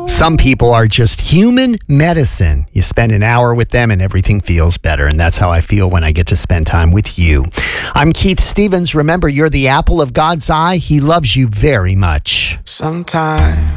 Some people are just human medicine. You spend an hour with them and everything feels better. And that's how I feel when I get to spend time with you. I'm Keith Stevens. Remember, you're the apple of God's eye. He loves you very much. Sometimes